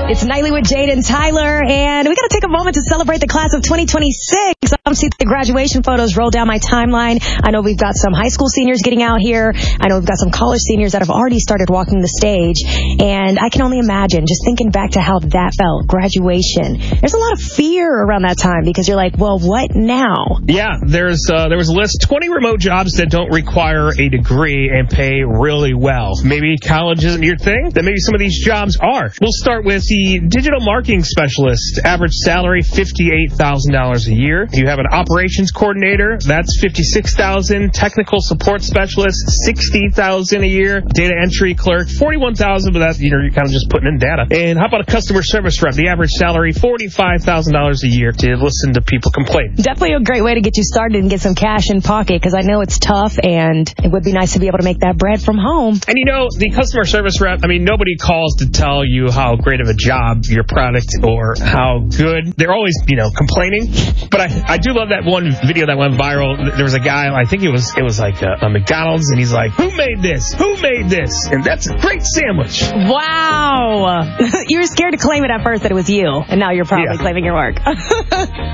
It's Nightly with Jade and Tyler, and we got to take a moment to celebrate the class of 2026. I'm seeing the graduation photos roll down my timeline. I know we've got some high school seniors getting out here. I know we've got some college seniors that have already started walking the stage, and I can only imagine, just thinking back to how that felt, graduation. There's a lot of fear around that time because you're like, well, what now? Yeah, there was a list, 20 remote jobs that don't require a degree and pay really well. Maybe college isn't your thing, then maybe some of these jobs are. We'll start with the digital marketing specialist. Average salary, $58,000 a year. You have an operations coordinator, that's $56,000. Technical support specialist, $60,000 a year. Data entry clerk, $41,000, but that's, you're kind of just putting in data. And how about a customer service rep? The average salary, $45,000 a year to listen to people complain. Definitely a great way to get you started and get some cash in pocket, because I know it's tough, and it would be nice to be able to make that bread from home. And the customer service rep, nobody calls to tell you how great of a job your product or how good. They're always, complaining. But I do love that one video that went viral. There was a guy, I think it was like a McDonald's, and he's like, who made this? Who made this? And that's a great sandwich. Wow. You were scared to claim it at first that it was you, and now you're probably claiming your work.